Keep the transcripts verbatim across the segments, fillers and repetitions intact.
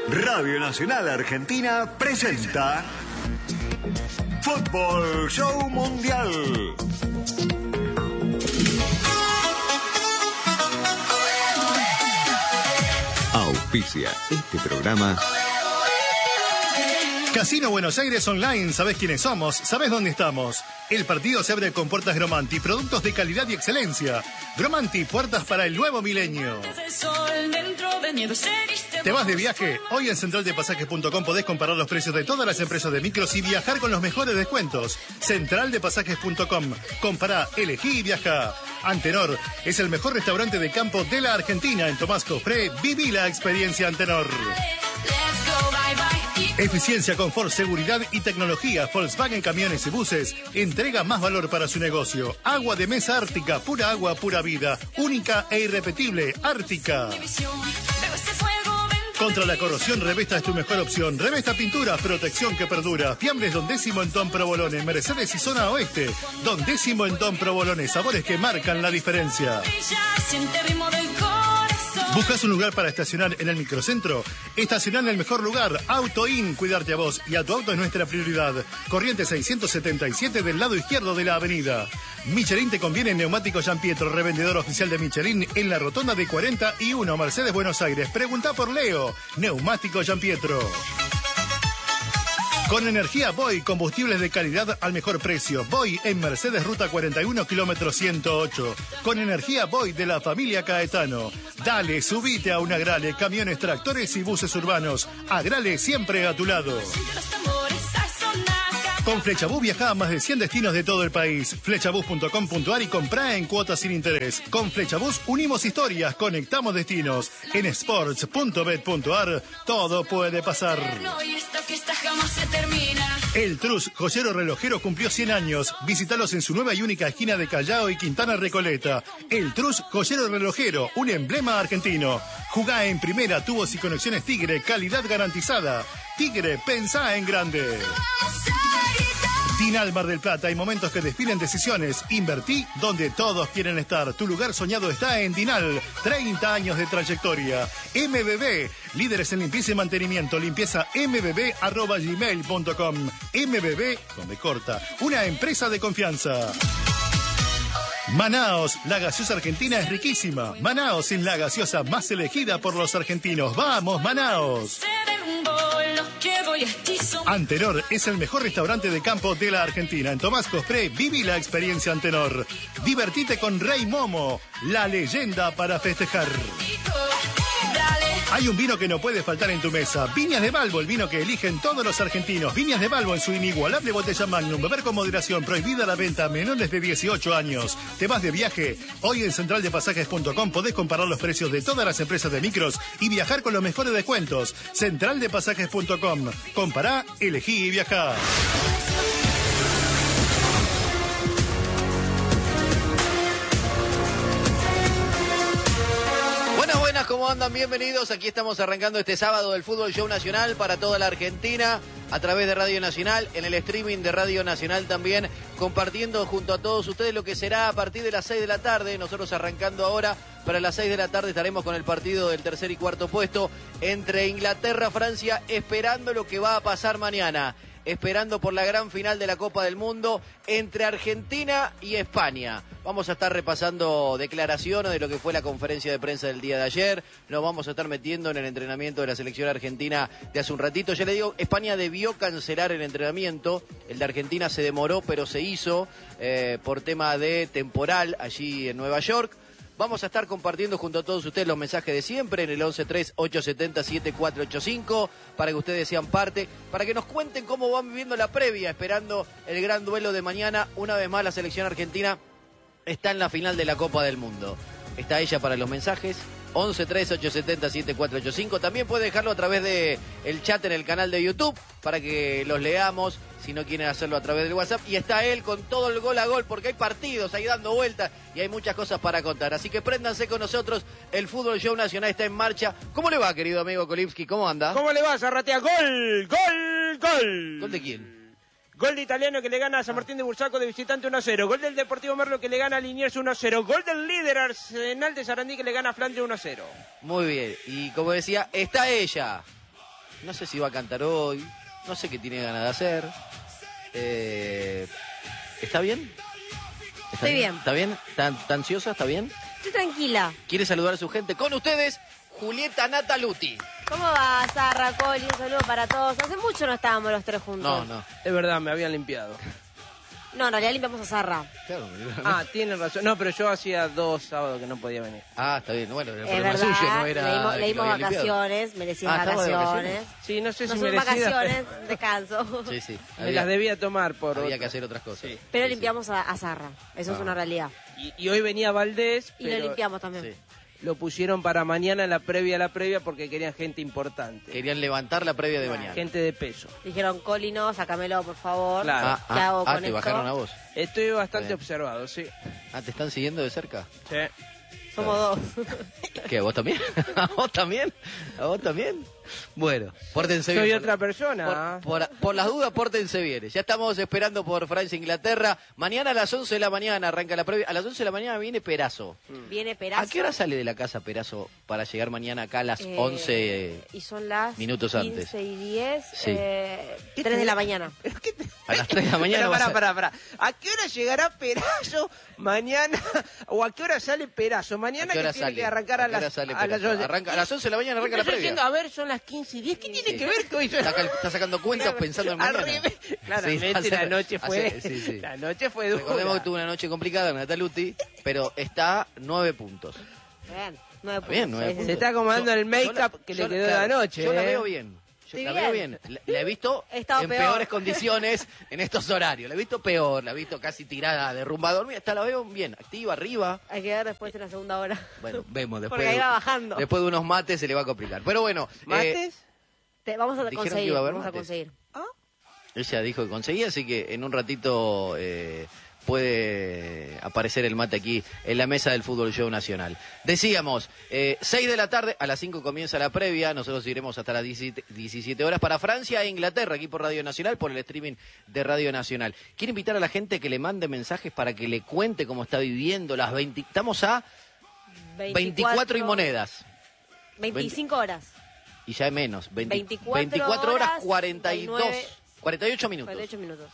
Radio Nacional Argentina presenta Fútbol Show Mundial. Auspicia este programa Casino Buenos Aires Online, ¿sabés quiénes somos? ¿Sabés dónde estamos? El partido se abre con puertas Gromanti, productos de calidad y excelencia. Gromanti, puertas para el nuevo milenio. ¿Te vas de viaje? Hoy en central de pasajes punto com podés comparar los precios de todas las empresas de micros y viajar con los mejores descuentos. central de pasajes punto com. Compará, elegí y viajá. Antenor es el mejor restaurante de campo de la Argentina. En Tomás Cofré, viví la experiencia Antenor. Eficiencia, confort, seguridad y tecnología. Volkswagen Camiones y Buses entrega más valor para su negocio. Agua de mesa Ártica, pura agua, pura vida. Única e irrepetible, Ártica. Contra la corrosión, Revesta es tu mejor opción. Revesta Pinturas, protección que perdura. Fiambres Don Décimo en Don Provolone. Mercedes y Zona Oeste. Don Décimo en Don Provolone. Sabores que marcan la diferencia. ¿Buscas un lugar para estacionar en el microcentro? Estacionar en el mejor lugar. Auto In, cuidarte a vos y a tu auto es nuestra prioridad. Corriente seiscientos setenta y siete del lado izquierdo de la avenida. Michelin te conviene en Neumático Giampietro, revendedor oficial de Michelin en la rotonda de cuarenta y uno, Mercedes, Buenos Aires. Pregunta por Leo. Neumático Giampietro. Con energía Boy, combustibles de calidad al mejor precio. Boy en Mercedes, ruta cuarenta y uno, kilómetro ciento ocho. Con energía Boy de la familia Caetano. Dale, subite a un Agrale, camiones, tractores y buses urbanos. Agrale siempre a tu lado. Con Flechabús viajá a más de cien destinos de todo el país. Flechabús punto com punto ar y comprá en cuotas sin interés. Con Flechabús unimos historias, conectamos destinos. En sports punto bet punto ar todo puede pasar. El Trus, joyero relojero, cumplió cien años. Visítalos en su nueva y única esquina de Callao y Quintana Recoleta. El Trus, joyero relojero, un emblema argentino. Jugá en primera, tubos y conexiones Tigre, calidad garantizada. Tigre, pensá en grande. Dinal Mar del Plata, hay momentos que definen decisiones. Invertí donde todos quieren estar. Tu lugar soñado está en Dinal. treinta años de trayectoria. M B B, líderes en limpieza y mantenimiento. Limpieza m b b arroba gmail punto com. M B B, donde corta. Una empresa de confianza. Manaos, la gaseosa argentina es riquísima. Manaos es la gaseosa más elegida por los argentinos. ¡Vamos, Manaos! Antenor es el mejor restaurante de campo de la Argentina. En Tomás Cofré, viví la experiencia Antenor. Divertite con Rey Momo, la leyenda para festejar. Hay un vino que no puede faltar en tu mesa. Viñas de Balbo, el vino que eligen todos los argentinos. Viñas de Balbo en su inigualable botella Magnum. Beber con moderación. Prohibida la venta a menores de dieciocho años. ¿Te vas de viaje? Hoy en central de pasajes punto com podés comparar los precios de todas las empresas de micros y viajar con los mejores descuentos. central de pasajes punto com. Compará, elegí y viajá. ¿Cómo andan? Bienvenidos. Aquí estamos arrancando este sábado del Fútbol Show Nacional para toda la Argentina a través de Radio Nacional, en el streaming de Radio Nacional también, compartiendo junto a todos ustedes lo que será a partir de las seis de la tarde. Nosotros arrancando ahora, para las seis de la tarde estaremos con el partido del tercer y cuarto puesto entre Inglaterra, Francia, esperando lo que va a pasar mañana. Esperando por la gran final de la Copa del Mundo entre Argentina y España. Vamos a estar repasando declaraciones de lo que fue la conferencia de prensa del día de ayer. Nos vamos a estar metiendo en el entrenamiento de la selección argentina de hace un ratito. Ya le digo, España debió cancelar el entrenamiento. El de Argentina se demoró, pero se hizo eh, por tema de temporal allí en Nueva York. Vamos a estar compartiendo junto a todos ustedes los mensajes de siempre en el once tres ocho siete cero siete cuatro ocho cinco para que ustedes sean parte, para que nos cuenten cómo van viviendo la previa, esperando el gran duelo de mañana. Una vez más la selección argentina está en la final de la Copa del Mundo. Está ella para los mensajes. once tres ocho siete cero siete cuatro ocho cinco. También puede dejarlo a través de el chat en el canal de YouTube para que los leamos si no quieren hacerlo a través del WhatsApp. Y está él con todo el gol a gol porque hay partidos ahí dando vueltas y hay muchas cosas para contar. Así que préndanse con nosotros, el Fútbol Show Nacional está en marcha. ¿Cómo le va, querido amigo Kolipski? ¿Cómo anda? ¿Cómo le va, Zarratea? ¡Gol! ¡Gol! ¡Gol! ¿Gol de quién? Gol de Italiano que le gana a San Martín de Bursaco de visitante uno a cero. Gol del Deportivo Merlo que le gana a Liniers uno a cero. Gol del líder Arsenal de Sarandí que le gana a Flandre uno a cero. Muy bien. Y como decía, está ella. no sé si va a cantar hoy, no sé qué tiene ganas de hacer. Eh, ¿Está bien? ¿Está Estoy bien. ¿Está bien? ¿Está, está ansiosa? ¿Está bien? Estoy tranquila. ¿Quiere saludar a su gente? Con ustedes, Julieta Nataluti. ¿Cómo va, Sarra, Coli? Un saludo para todos. Hace mucho no estábamos los tres juntos. No, no. Es verdad, me habían limpiado. No, en realidad limpiamos a Sarra. Claro, Ah, tienen razón. No, pero yo hacía dos sábados que no podía venir. Ah, está bien. Bueno, el Es problema verdad, suyo no era. leímos, que leímos lo había limpiado. vacaciones, merecidas Ah, ¿estamos de vacaciones. vacaciones? Sí, no sé No si son merecidas, vacaciones, pero descanso. Sí, sí. me Había, las debía tomar por había otro. que hacer otras cosas. Sí. Pero Sí, limpiamos a, a Sarra, eso es Ah. una realidad. Y, y hoy venía Valdés, Y lo pero limpiamos también. Sí. lo pusieron para mañana en la previa a la previa porque querían gente importante. Querían levantar la previa de mañana. Gente de peso. Dijeron, Coli, no, sácamelo, por favor. Claro. Ah, ¿Qué hago ah, con te esto? bajaron a vos. Estoy bastante Bien. observado, sí. Ah, ¿te están siguiendo de cerca? Sí. Somos dos. ¿Qué, a vos también? ¿A vos también? ¿A vos también? Bueno, pórtense bien. Soy por- otra persona. Por, por- por las dudas, pórtense bien. Ya estamos esperando por Francia e Inglaterra. Mañana a las once de la mañana arranca la previa. A las once de la mañana viene Perazo. Viene Perazo. ¿A qué hora sale de la casa Perazo para llegar mañana acá a las Eh, once? Y son las minutos antes. quince y diez, Sí. eh, ¿Qué tres te- de la mañana. A las tres de la mañana. Pará, va a pará, ser- pará, pará. ¿A qué hora llegará Perazo mañana? ¿O a qué hora sale Perazo? ¿A Mañana qué hora que tiene sale? que arrancar a, ¿A qué hora las, sale a las Perazo? once. Arranca- a las once de la mañana arranca la Estoy previa. diciendo, a ver, son las quince y diez. ¿Qué tiene Sí. que ver con eso? Está, cal- está sacando cuentas pensando en Al mañana. revés. Claramente Sí, la hace- noche fue, hace- sí, sí. la noche fue dura. Recordemos que tuvo una noche complicada con Nataluti, pero está nueve puntos. Bien, nueve Está bien, puntos. nueve Sí, sí, puntos. Se está acomodando el Yo- make-up yo la- que yo le la- quedó claro, de anoche. Yo la ¿eh? veo bien. Yo Estoy la bien. veo bien. La, la he visto He estado en peor. peores condiciones en estos horarios. La he visto peor, la he visto casi tirada, derrumbada, dormida. Esta la veo bien, activa, arriba. Hay que ver después en la segunda hora. Bueno, vemos después. Porque ahí de- va bajando. Después de unos mates se le va a complicar. Pero bueno, eh, ¿Mates? Te, vamos a Dijeron que conseguir, iba a haber vamos a mates. conseguir. ella dijo que conseguía, así que en un ratito eh, puede aparecer el mate aquí en la mesa del Fútbol Show Nacional. Decíamos, eh, seis de la tarde, a las cinco comienza la previa, nosotros iremos hasta las diecisiete horas para Francia e Inglaterra, aquí por Radio Nacional, por el streaming de Radio Nacional. Quiero invitar a la gente que le mande mensajes para que le cuente cómo está viviendo las veinte... Estamos a veinticuatro y monedas. veinticinco horas. Y ya es menos. veinte veinticuatro veinticuatro horas, horas, cuarenta y dos, veintinueve, cuarenta y ocho minutos. cuarenta y ocho minutos.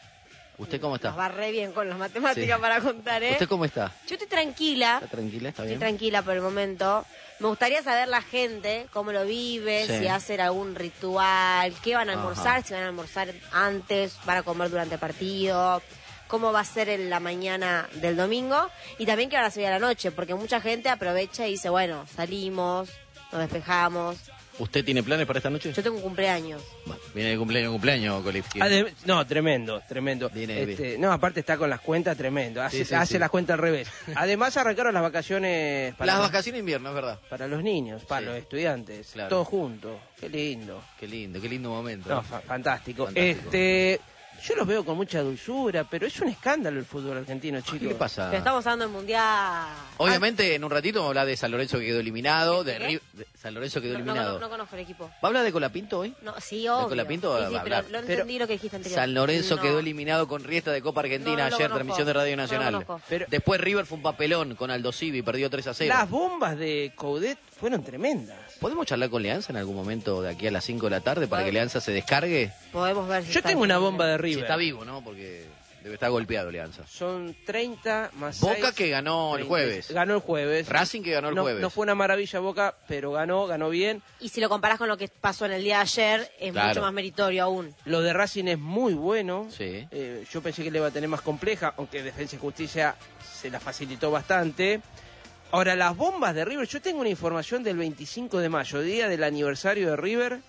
¿Usted cómo está? Nos va re bien con las matemáticas Sí. para contar, ¿eh? ¿Usted cómo está? Yo estoy tranquila. ¿Está tranquila? ¿Está Estoy bien? tranquila por el momento. Me gustaría saber la gente, cómo lo vive, Sí. si hacen algún ritual, qué van a Ajá. almorzar, si van a almorzar antes, van a comer durante el partido, cómo va a ser en la mañana del domingo y también qué van a hacer a la noche, porque mucha gente aprovecha y dice, bueno, salimos, nos despejamos. ¿Usted tiene planes para esta noche? Yo tengo un cumpleaños. Bueno, viene de cumpleaños, cumpleaños, Kolivsky. Ade- no, tremendo, tremendo. Viene Este, no, aparte está con las cuentas tremendo. Hace, Sí, sí, hace sí. las cuentas al revés. Además arrancaron las vacaciones para, Las los, vacaciones de invierno, es verdad. para los niños, para Sí. los estudiantes, Claro. todos juntos. Qué lindo. Qué lindo, qué lindo momento. No, fa- fantástico. Fantástico. Este, yo los veo con mucha dulzura, pero es un escándalo el fútbol argentino, chicos. ¿Qué le pasa? Pero estamos hablando del mundial. Obviamente, en un ratito vamos a hablar de San Lorenzo que quedó eliminado. De ¿Qué? Ri- de San Lorenzo quedó No, no, eliminado. no, no conozco el equipo. ¿Va a hablar de Colapinto hoy? No, sí, obvio. Colapinto sí, va sí, a pero hablar. no Pero entendí lo que dijiste anterior. San Lorenzo No. quedó eliminado con Riesta de Copa Argentina No, no lo ayer, conozco. transmisión de Radio No lo Nacional. conozco. Pero- Después River fue un papelón con Aldo Civi, perdió tres a cero. Las bombas de Coudet fueron tremendas. ¿Podemos charlar con Leanza en algún momento de aquí a las cinco de la tarde para que Leanza se descargue? Podemos ver si Yo está tengo una disponible. bomba de Si River. está vivo, ¿no? Porque debe estar golpeado Leanza. Son treinta más Boca seis, que ganó el treinta. jueves. Ganó el jueves. Racing que ganó el no, jueves. No fue una maravilla Boca, pero ganó, ganó bien. Y si lo comparás con lo que pasó en el día de ayer, es Claro. mucho más meritorio aún. Lo de Racing es muy bueno. Sí. Eh, yo pensé que le iba a tener más compleja, aunque Defensa y Justicia se la facilitó bastante. Ahora, las bombas de River, yo tengo una información del veinticinco de mayo, día del aniversario de River,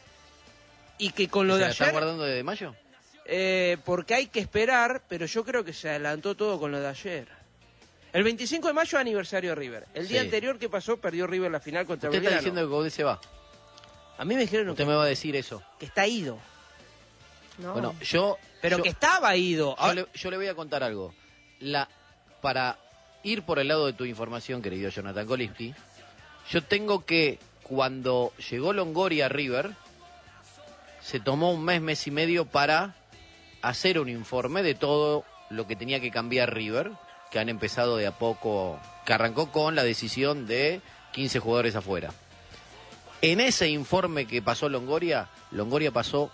y que con lo ¿Se de la están ayer, guardando de mayo? eh, porque hay que esperar, pero yo creo que se adelantó todo con lo de ayer. El veinticinco de mayo, aniversario de River. El día Sí. anterior que pasó, perdió River la final contra Usted está Belgrano. diciendo que Godet se va. A mí me dijeron Usted que, me va a decir eso. que está ido, No. Bueno, yo... pero yo- que estaba ido. Yo Ahora- le, yo le voy a contar algo. La, para ir por el lado de tu información, querido Jonathan Kolivsky, yo tengo que, cuando llegó Longoria a River, se tomó un mes, mes y medio para hacer un informe de todo lo que tenía que cambiar River, que han empezado de a poco, que arrancó con la decisión de quince jugadores afuera. En ese informe que pasó Longoria, Longoria pasó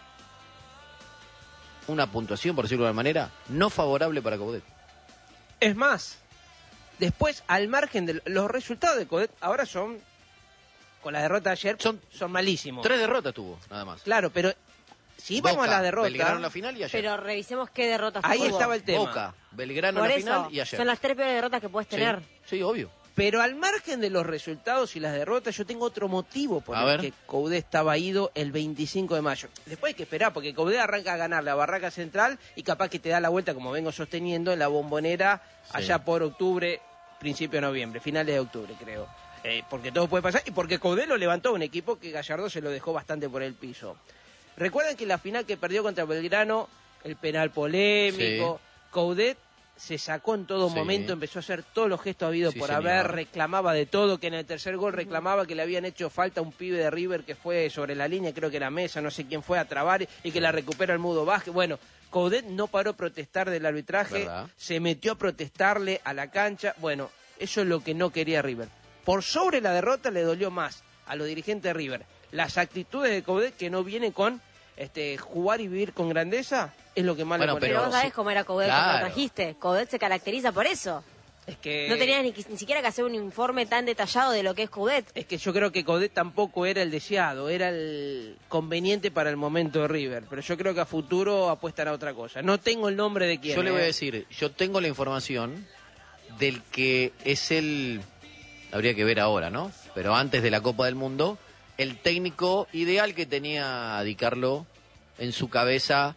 una puntuación, por decirlo de alguna manera, no favorable para Coudet. Es más, después, al margen de los resultados de Coudet, ahora son, con la derrota de ayer, son, son malísimos. Tres derrotas tuvo, nada más. Claro, pero si vamos Boca, a la derrota... Belgrano en la final y ayer. Pero revisemos qué derrotas Ahí tuvo. estaba el tema. Boca, Belgrano Por en la eso, final y ayer. son las tres peores derrotas que puedes tener. Sí, sí, obvio. Pero al margen de los resultados y las derrotas, yo tengo otro motivo por A el ver. que Coudet estaba ido el veinticinco de mayo. Después hay que esperar, porque Coudet arranca a ganar la Barraca Central y capaz que te da la vuelta, como vengo sosteniendo, en la Bombonera Sí. allá por octubre, principio de noviembre, finales de octubre creo. Eh, porque todo puede pasar y porque Coudet lo levantó un equipo que Gallardo se lo dejó bastante por el piso. Recuerdan que la final que perdió contra Belgrano, el penal polémico, sí. Coudet se sacó en todo Sí. momento, empezó a hacer todos los gestos habidos Sí, por señor. haber, reclamaba de todo, que en el tercer gol reclamaba que le habían hecho falta a un pibe de River que fue sobre la línea, creo que era Mesa, no sé quién fue, a trabar y que la recupera el Mudo Vázquez. Bueno, Coudet no paró a protestar del arbitraje, ¿verdad? se metió a protestarle a la cancha. Bueno, eso es lo que no quería River. Por sobre la derrota le dolió más a los dirigentes de River las actitudes de Coudet, que no vienen con este jugar y vivir con grandeza, es lo que más Bueno, le molesta. Pero Pero vos sabés sí. cómo era Coudet Claro. cuando lo trajiste. Coudet se caracteriza por eso. Es que... No tenías ni, ni siquiera que hacer un informe tan detallado de lo que es Coudet. Es que yo creo que Coudet tampoco era el deseado, era el conveniente para el momento de River. Pero yo creo que a futuro apuestan a otra cosa. No tengo el nombre de quién. Yo le voy a ¿eh? decir, yo tengo la información del que es el, habría que ver ahora, ¿no? Pero antes de la Copa del Mundo, el técnico ideal que tenía Di Carlo en su cabeza,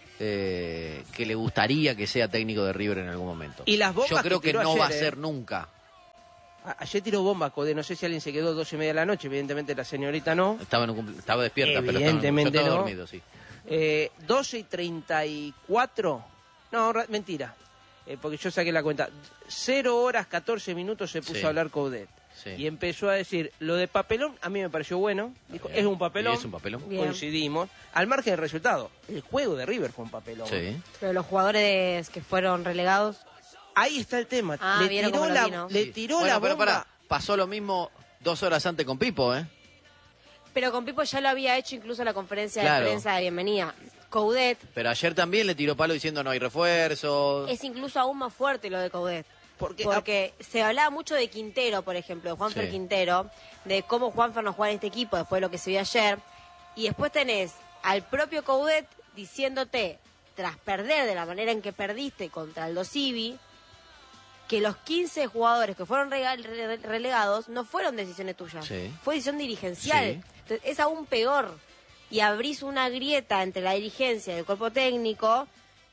eh, que le gustaría que sea técnico de River en algún momento. Y las bombas Yo creo que que, tiró no ayer, va a ¿eh? ser nunca. A- Ayer tiró bomba Coudet, no sé si alguien se quedó doce y media de la noche, evidentemente la señorita no. Estaba, en un cumpl- estaba despierta, pero estaba, en un- yo Evidentemente estaba no. dormido, sí. Eh, doce y treinta y cuatro, no, ra- mentira, eh, porque yo saqué la cuenta. Cero horas catorce minutos se puso Sí. a hablar Coudet. Sí. Y empezó a decir, lo de papelón a mí me pareció bueno. Dijo, Bien. es un papelón. Y es un papelón. Bien. Coincidimos. Al margen del resultado, el juego de River fue un papelón. Sí. Pero los jugadores que fueron relegados. Ahí está el tema. Ah, le vieron tiró, cómo lo la, vino. le Sí. tiró Bueno, la pero bomba. pará, pasó lo mismo dos horas antes con Pipo, ¿eh? Pero con Pipo ya lo había hecho incluso en la conferencia Claro. de prensa de bienvenida. Coudet Pero ayer también le tiró palo diciendo no hay refuerzos. es incluso aún más fuerte lo de Coudet. Porque, Porque se hablaba mucho de Quintero, por ejemplo, de Juanfer Sí. Quintero, de cómo Juanfer no juega en este equipo después de lo que se vio ayer. Y después tenés al propio Coudet diciéndote, tras perder de la manera en que perdiste contra el Dosivi, que los quince jugadores que fueron rega- re- relegados no fueron decisiones tuyas, Sí. fue decisión dirigencial. Sí. Entonces, es aún peor. Y abrís una grieta entre la dirigencia y el cuerpo técnico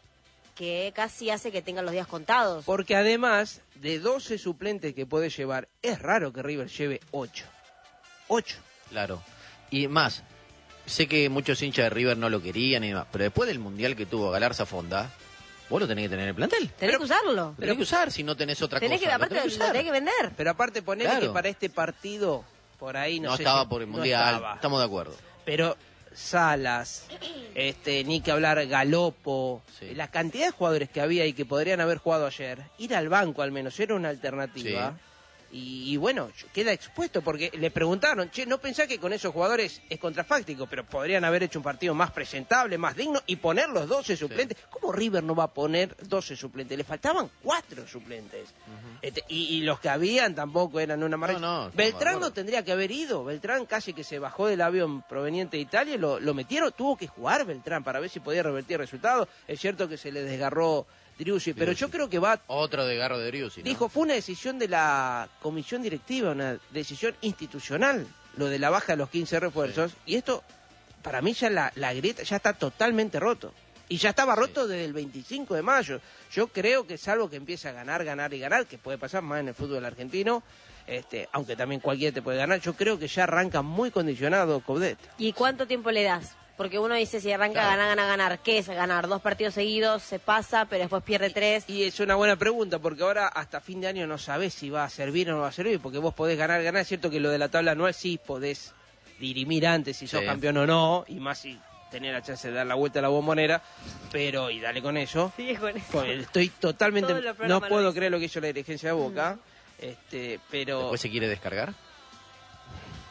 que casi hace que tengan los días contados. porque además de doce suplentes que puede llevar, es raro que River lleve ocho. ocho. Claro. Y más, sé que muchos hinchas de River no lo querían y demás, pero después del mundial que tuvo Galarza Fonda, vos lo tenés que tener en el plantel. Tenés que usarlo. Lo tenés que usar si no tenés otra Tenés cosa. que, lo aparte, tenés lo que usar. tenés que vender. Pero aparte ponele Claro. que para este partido, por ahí no, No sé estaba si- por el no mundial, estaba. estamos de acuerdo. Pero Salas, este, ni que hablar Galopo, Sí. la cantidad de jugadores que había y que podrían haber jugado ayer, ir al banco al menos era una alternativa. Sí. Y, y bueno, queda expuesto porque le preguntaron, che, no pensá que con esos jugadores es contrafáctico, pero podrían haber hecho un partido más presentable, más digno y poner los doce suplentes. ¿Cómo River no va a poner doce suplentes? Le faltaban cuatro suplentes. Este, y, y los que habían tampoco eran una maravilla. No, no, estamos de Beltrán acuerdo. no tendría que haber ido. Beltrán casi que se bajó del avión proveniente de Italia y lo, lo metieron. Tuvo que jugar Beltrán para ver si podía revertir el resultado. Es cierto que se le desgarró Driussi, pero yo creo que va... Otro de Garro de Driussi, ¿no? Dijo, fue una decisión de la comisión directiva, una decisión institucional, lo de la baja de los quince refuerzos. Y esto, para mí ya la, la grieta ya está totalmente roto. Y ya estaba roto desde el veinticinco de mayo. Yo creo que salvo que empiece a ganar, ganar y ganar, que puede pasar más en el fútbol argentino, este, aunque también cualquiera te puede ganar, yo creo que ya arranca muy condicionado Coudet. ¿Y cuánto tiempo le das? Porque uno dice, si arranca Claro. ganar, ganar, ganar, ¿qué es ganar? Dos partidos seguidos, se pasa, pero después pierde tres. Y es una buena pregunta, porque ahora hasta fin de año no sabés si va a servir o no va a servir, porque vos podés ganar, ganar. Es cierto que lo de la tabla anual sí podés dirimir antes si sos Sí. campeón o no, y más si tenés la chance de dar la vuelta a la bombonera, pero, y dale con eso. Sigue con eso. Pues estoy totalmente, Todos los no programas lo puedo dicen. creer lo que hizo la dirigencia de Boca, este, pero... ¿Después se quiere descargar?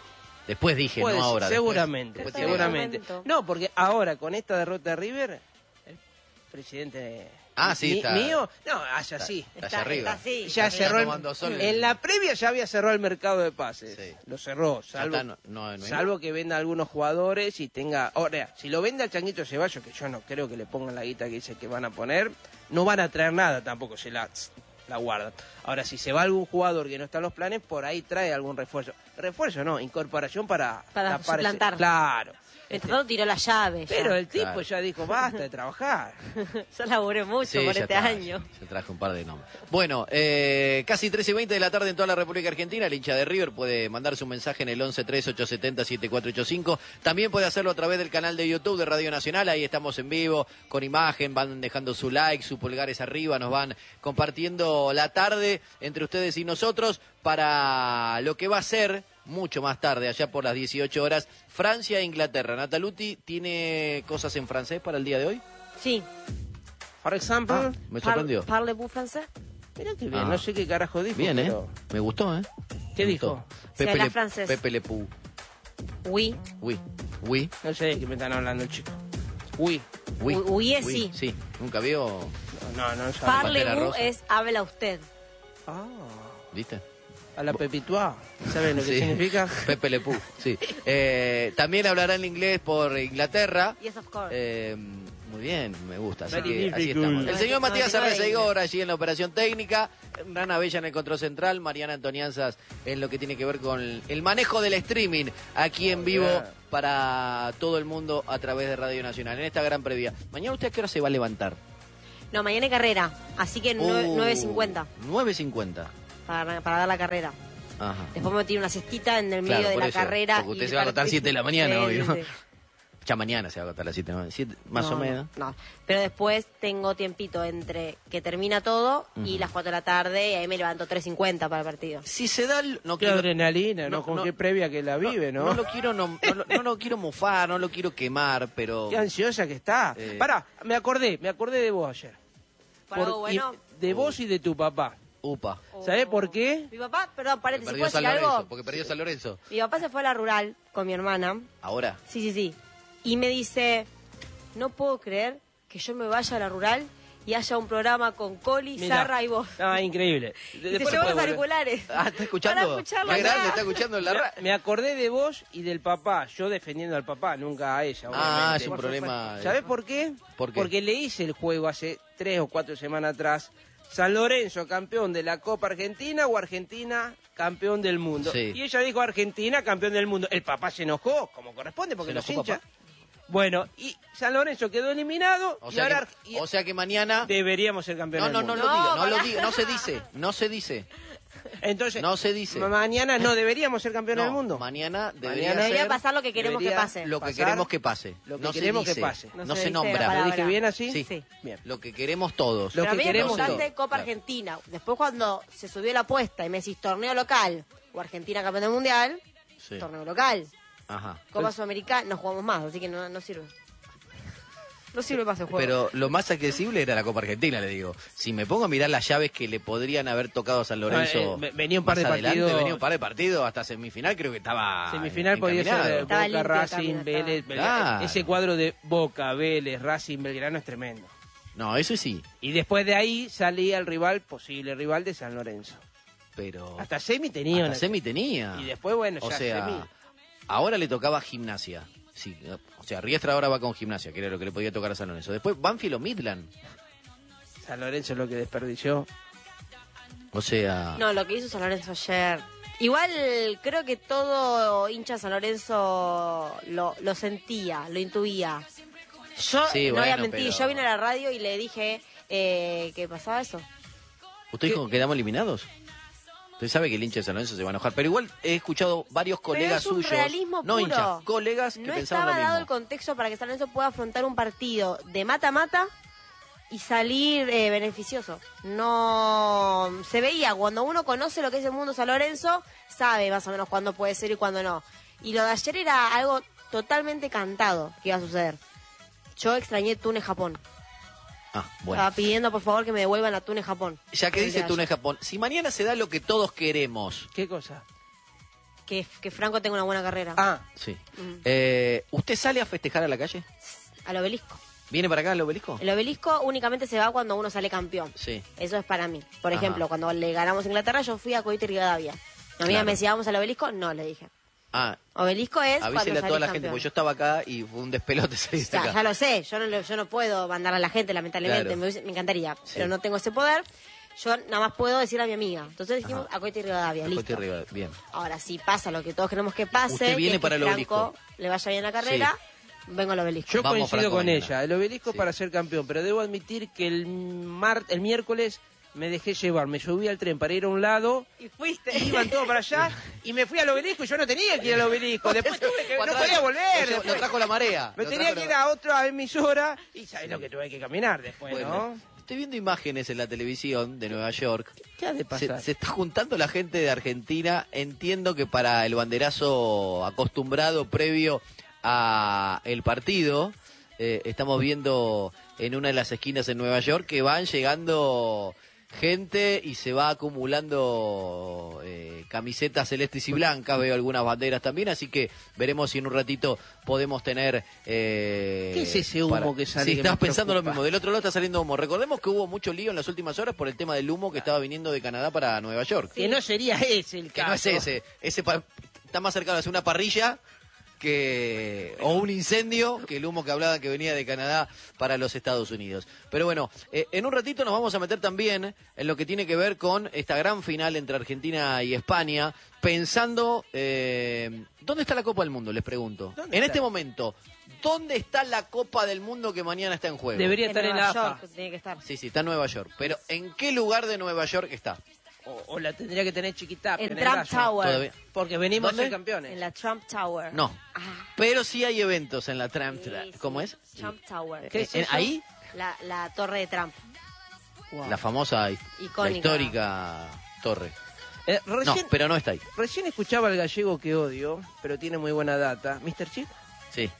Después dije, Puede no ser, ahora. seguramente, después. seguramente. Momento. No, porque ahora con esta derrota de River, el presidente Ah, sí, mi- está- mío, no, allá sí. Está allá arriba. está así. Ya Está cerró el, tomando sol. en la previa ya había cerrado el mercado de pases. Sí. Lo cerró, Ya salvo, está, no- no- no hay salvo que venda algunos jugadores y tenga... Ahora, si lo vende al Changuito Ceballos, que yo no creo que le pongan la guita que dice que van a poner, no van a traer nada tampoco, se la, la guardan. Ahora, si se va algún jugador que no está en los planes, por ahí trae algún refuerzo. Refuerzo no, incorporación para... Para tapar ese- suplantar. Claro. Entre todo tiró la llave. ya. Pero el tipo Claro. ya dijo, basta de trabajar. Yo laburé mucho Sí, por ya este está, año. Se traje un par de nombres. Bueno, eh, casi trece y veinte de la tarde en toda la República Argentina. El hincha de River puede mandarse un mensaje en el once tres ocho siete cero siete cuatro ocho cinco. También puede hacerlo a través del canal de YouTube de Radio Nacional. Ahí estamos en vivo, con imagen. Van dejando su like, sus pulgares arriba. Nos van compartiendo la tarde entre ustedes y nosotros para lo que va a ser mucho más tarde, allá por las dieciocho horas, Francia e Inglaterra. Nataluti, ¿tiene cosas en francés para el día de hoy? Sí. Por ejemplo, Ah, me sorprendió. Par- Parlez-vous français? mira qué bien, Ah. no sé qué carajo dijo. Bien, ¿eh? pero- Me gustó, ¿eh? ¿Qué Me dijo? gustó. Se Pepe habla Le, francés. Pepe Le Pou. Oui. Oui. Oui. No sé de qué me están hablando, chico. Uy, Oui. Oui, oui es Oui. sí. Sí. Nunca vio, no, no, no sabe. Pantera Parlez-vous rosa. es habla usted. Ah, ¿viste? a la Pepitois. ¿Saben lo que Sí. significa? Pepe Le Pou, sí. Eh, también hablará en inglés por Inglaterra. Yes, of course. Eh, muy bien, me gusta. Así, Very que, así difficult. estamos. El señor Matías noventa y nueve Arreceigor allí en la operación técnica. Rana Bella en el control central. Mariana Antonianzas en lo que tiene que ver con el, el manejo del streaming aquí en vivo bien. para todo el mundo a través de Radio Nacional. En esta gran previa. Mañana usted a qué hora se va a levantar? No, mañana hay carrera, así que nueve- Uh, nueve cincuenta nueve cincuenta. para, para dar la carrera. Ajá. Después me tiro una siestita en el medio Claro, de por la eso, carrera. porque usted y se va a acostar partir- siete de la mañana, Sí, obvio. sí, sí. Ya mañana se va a acostar a las siete, ¿no? Siete, más No, o menos. No, no. Pero después tengo tiempito entre que termina todo y Ujú. las cuatro de la tarde y ahí me levanto tres cincuenta para el partido. Si se da el... No Qué quiero, adrenalina, ¿no? no, Con no. qué previa que la vive, ¿no? No lo quiero, no, no lo- no lo quiero mofar, no lo quiero quemar, pero... Qué ansiosa que está. Eh. Pará, me acordé, me acordé de vos ayer. Para algo bueno. y- de vos y de tu papá. Upa. ¿Sabés por qué? Mi papá, perdón, Porque paréntesis, perdió ¿puedo San decir Lorenzo, algo? porque perdió San Lorenzo. Mi papá se fue a la rural con mi hermana. Ahora. Sí, sí, sí. Y me dice, no puedo creer que yo me vaya a la rural y haya un programa con Coli, Mirá. Zarra y vos. Ah, increíble. Y De- se después llevó puede los volver. auriculares. Ah, ¿está escuchando? Para escucharlo Qué grande, acá. está escuchando en la radio. Me acordé de vos y del papá. Yo defendiendo al papá, nunca a ella, Ah, obviamente. es un Por problema... ¿Sabés por qué? ¿Por qué? Porque le hice el juego hace tres o cuatro semanas atrás. San Lorenzo, campeón de la Copa Argentina, o Argentina, campeón del mundo. Sí. Y ella dijo Argentina, campeón del mundo. El papá se enojó, como corresponde, porque ¿Se los enojó, hinchas... papá? Bueno, y San Lorenzo quedó eliminado O y sea, ahora que, o sea que mañana... deberíamos ser campeones No, no, del no mundo. lo diga, no No, lo pará. diga, no se dice, no se dice. Entonces, No se dice. ma- mañana no deberíamos ser campeones No, del mundo. Mañana debería Mañana Debería ser pasar lo que queremos que debería pase. lo que pasar queremos que pase. lo que no se queremos que dice, pase. No, No se, se dice la nombra. ¿Lo palabra. dije bien así? Sí. Sí. Bien. Lo que queremos todos. Lo Pero a que mí es queremos importante todos. Copa Claro. Argentina. Después cuando se subió la apuesta y me decís torneo local o Argentina campeón del mundial, Sí. torneo local. Ajá. Copa Sudamericana no jugamos más, así que no, no sirve. No sirve para ese juego. Pero lo más accesible era la Copa Argentina, le digo. Si me pongo a mirar las llaves que le podrían haber tocado a San Lorenzo, No, eh, venía un par más de adelante, partidos- venía un par de partidos hasta semifinal, creo que estaba Semifinal podía ser encaminado. eh, Estaba Boca, limpio Racing, también, Vélez. estaba. Belgrano. Claro. Ese cuadro de Boca, Vélez, Racing, Belgrano es tremendo. No, eso sí, Y después de ahí salía el rival, posible rival de San Lorenzo. pero Hasta semi tenía. hasta semi tenía. Y después, bueno, o ya sea, semi. ahora le tocaba Gimnasia. Sí, o sea, Riestra ahora va con Gimnasia, que era lo que le podía tocar a San Lorenzo. Después Banfield o Midland. San Lorenzo es lo que desperdició. O sea, No, lo que hizo San Lorenzo ayer. Igual creo que todo hincha de San Lorenzo lo, lo sentía, lo intuía. Yo Sí, no voy a bueno, mentir, pero- yo vine a la radio y le dije eh, que pasaba eso. ¿usted dijo que quedamos eliminados? Usted sabe que el hincha de San Lorenzo se va a enojar, pero igual he escuchado varios Pero colegas es un suyos, realismo no puro. hinchas, colegas que No pensaban estaba lo dado el mismo. contexto para que San Lorenzo pueda afrontar un partido de mata-mata y salir eh, beneficioso. No se veía, cuando uno conoce lo que es el mundo San Lorenzo, sabe más o menos cuándo puede ser y cuándo no. Y lo de ayer era algo totalmente cantado que iba a suceder. Yo extrañé Túnez Japón. Ah, bueno. Estaba pidiendo por favor que me devuelvan a Túnez Japón. Ya que El dice de Túnez ayer. Japón, si mañana se da lo que todos queremos, ¿Qué cosa? Que, que Franco tenga una buena carrera. Ah, Sí. Mm. Eh, ¿Usted sale a festejar a la calle? Al obelisco. ¿Viene para acá al obelisco? El obelisco únicamente se va cuando uno sale campeón. Sí. Eso es para mí. Por Ajá. ejemplo, cuando le ganamos a Inglaterra, yo fui a Coito y Rivadavia. Mi amiga Claro. me decía, ¿vamos al obelisco? No, le dije. Ah, Obelisco es cuando avísele a toda salís la gente, campeón. porque yo estaba acá y fue un despelote salir de Ya, acá. ya lo sé, yo no, lo- yo no puedo mandar a la gente, lamentablemente, Claro. me, hubiese- me encantaría, Sí. pero no tengo ese poder. Yo nada más puedo decir a mi amiga. Entonces dijimos Ajá. a Coito y Rivadavia, Coito listo. y Rivadavia, bien. Ahora, si pasa lo que todos queremos que pase, Usted viene que es para que el Franco obelisco. le vaya bien la carrera, vengo al obelisco. yo Vamos, coincido Franco, con mañana. ella. El obelisco Sí. para ser campeón, pero debo admitir que el mar, el miércoles me dejé llevar, me subí al tren para ir a un lado, Y fuiste. iban todos para allá y me fui al obelisco y yo no tenía que ir al obelisco. Después tuve que, no Cuando podía lo- volver. Lo, lo después. trajo la marea. Me lo tenía trajo que la- ir a otra emisora y sabes lo que tuve que caminar después, Bueno, ¿no? estoy viendo imágenes en la televisión de Nueva York. ¿Qué ha de pasar? Se, se está juntando la gente de Argentina. Entiendo que para el banderazo acostumbrado previo a el partido, eh, estamos viendo en una de las esquinas en Nueva York que van llegando gente y se va acumulando eh, camisetas celestes y blancas. Veo algunas banderas también, así que veremos si en un ratito podemos tener... eh, ¿Qué es ese humo que sale Sí, que estás me pensando lo preocupa? mismo. Del otro lado está saliendo humo. Recordemos que hubo mucho lío en las últimas horas por el tema del humo que estaba viniendo de Canadá para Nueva York. Que no sería ese el Que caso. no es ese. Ese pa- está más cercano a ser una parrilla que o un incendio que el humo que hablaban que venía de Canadá para los Estados Unidos. Pero bueno, eh, en un ratito nos vamos a meter también en lo que tiene que ver con esta gran final entre Argentina y España, pensando, eh, ¿dónde está la Copa del Mundo? Les pregunto. ¿Dónde En está? este momento, ¿dónde está la Copa del Mundo que mañana está en juego? Debería En estar en Nueva la York AFA. tiene que estar. Sí, sí, está en Nueva York. Pero ¿en qué lugar de Nueva York está? O, o la tendría que tener chiquita. En el Trump gallo. Tower. Todavía. Porque venimos ¿Dónde? a ser campeones. En la Trump Tower. No. Ah, Pero sí hay eventos en la Trump. sí, sí. ¿Cómo es? Trump Tower. ¿Qué es ¿En- eso? ¿Ahí? La, la torre de Trump. Wow. La famosa, la Icónica. histórica torre. Eh, No, recién, pero no está ahí. recién escuchaba al gallego que odio, pero tiene muy buena data. mister Chip Sí.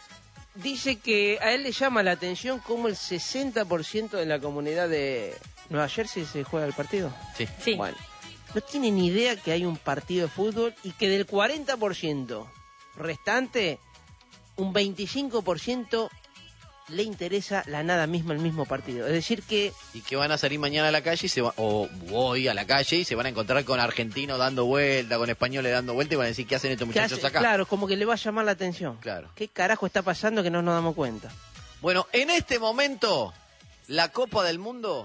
dice que a él le llama la atención cómo el sesenta por ciento de la comunidad de Nueva Jersey se juega el partido. Sí. Sí. Bueno, no tienen ni idea que hay un partido de fútbol y que del cuarenta por ciento restante, un veinticinco por ciento le interesa la nada misma el mismo partido. Es decir que Y que van a salir mañana a la calle y se va, o hoy a la calle y se van a encontrar con argentinos dando vuelta, con españoles dando vuelta y van a decir, ¿qué hacen estos que muchachos hace- acá? claro, como que le va a llamar la atención. Claro. ¿Qué carajo está pasando que no nos damos cuenta? Bueno, en este momento, la Copa del Mundo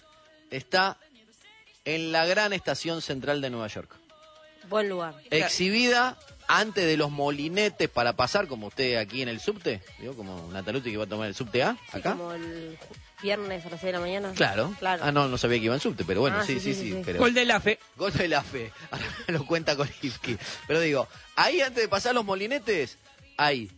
está en la gran estación central de Nueva York. Buen lugar. Exhibida antes de los molinetes para pasar, como usted aquí en el subte, ¿vio? Como Nataluti que va a tomar el subte A, Sí, acá. como el ju- viernes a las seis de la mañana. Claro. Claro. Ah, no, no sabía que iba en subte, pero bueno, Ah, sí, sí, sí, sí. sí, sí. Pero... Gol de la fe. Gol de la fe. Ahora me lo cuenta con Ifki. Pero digo, ahí antes de pasar los molinetes, hay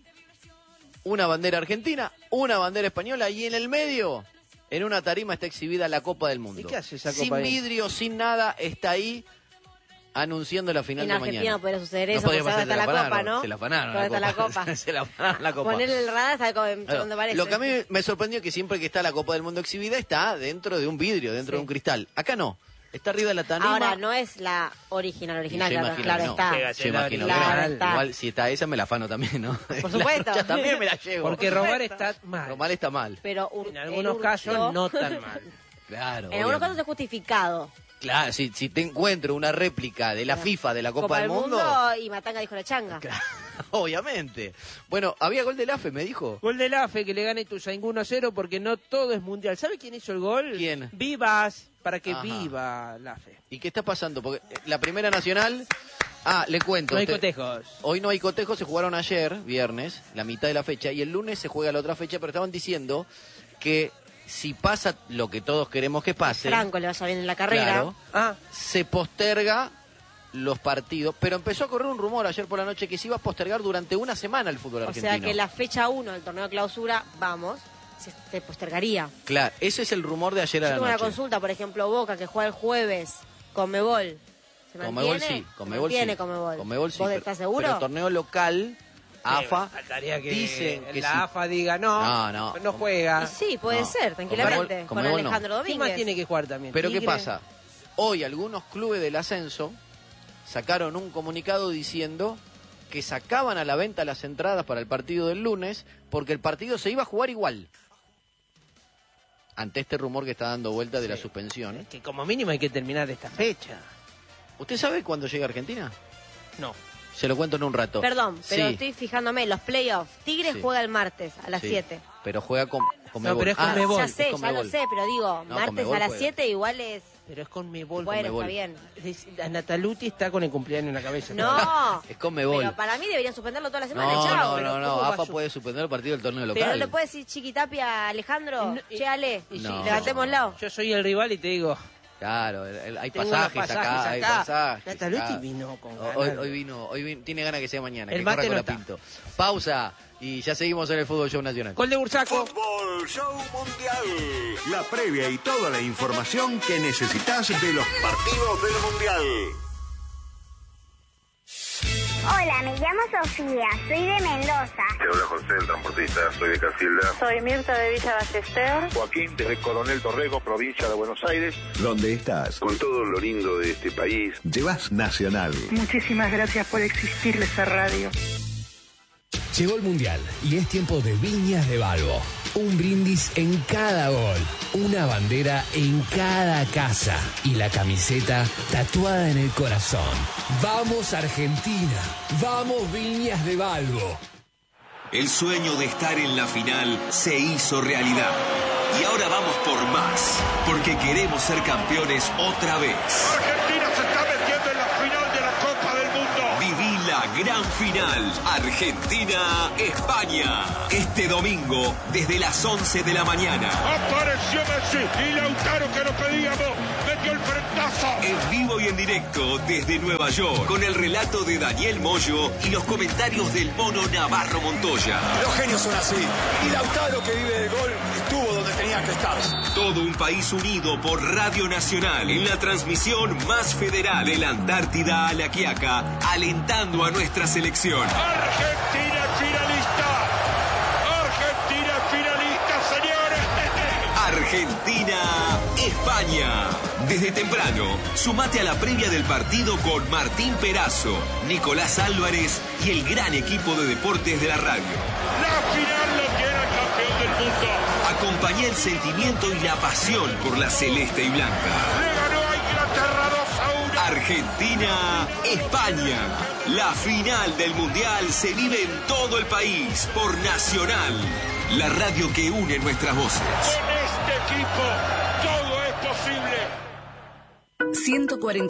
una bandera argentina, una bandera española y en el medio, en una tarima está exhibida la Copa del Mundo. ¿Y qué hace esa Sin Copa ahí? vidrio, sin nada, está ahí anunciando la final En de Argentina mañana. no podría suceder No eso, podía porque pasar, está se la afanaron, copa, ¿no? Se la afanaron. ¿Dónde está la copa. copa? se la afanaron la copa. Ponerle el radar hasta como- Claro, donde parece. Lo que a mí me sorprendió que siempre que está la Copa del Mundo exhibida está dentro de un vidrio, dentro Sí. de un cristal. Acá no. Está arriba de la tarima. Ahora, no es la original, Y original, yo claro, imagino claro que no. está. Llega. Yo imagino Claro, que no. está. Igual si está esa me la afano también, ¿no? Por supuesto. Ya también me la llevo. Porque robar está mal. Román está mal. Pero un- En algunos el casos hurto- no tan mal. Claro. En algunos casos obviamente. es justificado. Claro, si, si te encuentro una réplica de la FIFA de la Copa, del Mundo, y Matanga dijo la changa. claro, obviamente. Bueno, había gol del A F E, me dijo. Gol del A F E que le gane Ituzaingó uno a cero porque no todo es mundial. ¿Sabe quién hizo el gol? ¿Quién? Vivas, para que Ajá. viva la F E. ¿Y qué está pasando? Porque eh, la Primera Nacional... Ah, le cuento. No hay usted- cotejos. Hoy no hay cotejos, se jugaron ayer, viernes, la mitad de la fecha, y el lunes se juega la otra fecha, pero estaban diciendo que si pasa lo que todos queremos que pase, Franco le vaya bien en la carrera. claro, Ah, se posterga los partidos, pero empezó a correr un rumor ayer por la noche que se iba a postergar durante una semana el fútbol O argentino. sea que la fecha uno del torneo de clausura, vamos, se, se postergaría. Claro, ese es el rumor de ayer a Yo la tengo una noche. consulta, por ejemplo, Boca, que juega el jueves, Conmebol. ¿Se Conmebol mantiene? sí, Conmebol Se mantiene sí. Conmebol. Conmebol sí, ¿Vos pero- estás seguro? Pero torneo local, AFA, sí, faltaría que dicen que la sí. AFA diga no, No, no. no juega. Y sí, puede No. ser, tranquilamente. Conmebol- con Conmebol no. Alejandro ¿Quién Domínguez. más tiene que jugar también? Pero ¿qué Tigre. pasa? Hoy algunos clubes del ascenso sacaron un comunicado diciendo que sacaban a la venta las entradas para el partido del lunes porque el partido se iba a jugar igual. Ante este rumor que está dando vuelta de Sí. la suspensión. Es que como mínimo hay que terminar esta fecha. ¿Usted sabe cuándo llega Argentina? No. Se lo cuento en un rato. Perdón, pero Sí, estoy fijándome, los playoffs. Tigres Sí. juega el martes a las sí, siete. pero juega con Conmebol. No, pero es Ah, Conmebol. Ya es sé, ya Conmebol. lo sé, pero digo, No, martes Conmebol a las juega. siete igual es... Pero es con Mebol. Bueno, Conmebol. está bien. Es- Nataluti está con el cumpleaños en la cabeza. No, Es Conmebol. pero para mí deberían suspenderlo toda la semana, No, chao. no, no, no, ¿cómo va AFA a su- puede suspender el partido del torneo Pero no local. le puede decir Chiquitapia a Alejandro, No, y- che, Ale, y sí, levantémoslo. Yo soy el rival y te digo, Claro, el- el- hay tengo pasajes, unos pasajes acá, hay acá. pasajes. Nataluti acá. vino con Hoy, ganas. hoy vino, hoy vino, tiene ganas que sea mañana, El que mate corra con no la está. Pinto. Pausa y ya seguimos en el Fútbol Show Nacional. Gol de Bursaco. Fútbol Show Mundial. La previa y toda la información que necesitas de los partidos del Mundial. Hola, me llamo Sofía, soy de Mendoza. Te habla José, el transportista, soy de Casilda. Soy Mirta de Villa Ballester. Joaquín, desde Coronel Torrego, provincia de Buenos Aires. ¿Dónde estás? Con todo lo lindo de este país. Llevas Nacional. Muchísimas gracias por existirle esa radio. Llegó el Mundial y es tiempo de Viñas de Balbo. Un brindis en cada gol, una bandera en cada casa y la camiseta tatuada en el corazón. ¡Vamos Argentina! ¡Vamos Viñas de Balbo! El sueño de estar en la final se hizo realidad. Y ahora vamos por más, porque queremos ser campeones otra vez. Argentina se está metiendo en la final de la Copa del Mundo. Viví la gran final Argentina-España. Este domingo, desde las once de la mañana. Apareció Messi y Lautaro, que lo pedíamos, metió el frentazo. En vivo y en directo desde Nueva York, con el relato de Daniel Moyo y los comentarios del mono Navarro Montoya. Los genios son así. Y Lautaro, que vive del gol, estuvo donde tenía que estar. Todo un país unido por Radio Nacional en la transmisión más federal de la Antártida a la Quiaca, alentando a nuestra selección. Argentina finalista. Argentina finalista, señores. Argentina-España. Desde temprano, sumate a la previa del partido con Martín Perazo, Nicolás Álvarez y el gran equipo de deportes de la radio. La final lo tiene el campeón del mundo. Acompañá el sentimiento y la pasión por la celeste y blanca. Le ganó a Inglaterra dos a uno. Argentina-España. La final del Mundial se vive en todo el país por Nacional, la radio que une nuestras voces. Con este equipo todo es posible. ciento cuarenta